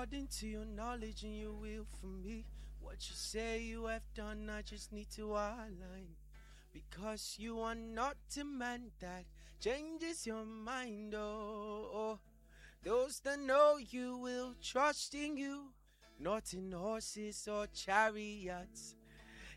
according to your knowledge and your will for me. What you say you have done, I just need to align. Because you are not a man that changes your mind, oh. Those that know you will trust in you, not in horses or chariots.